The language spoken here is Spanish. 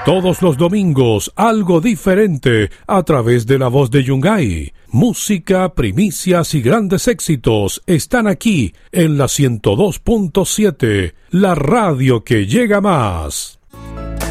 Todos los domingos, algo diferente a través de la voz de Yungay. Música, primicias y grandes éxitos están aquí en la 102.7, la radio que llega más.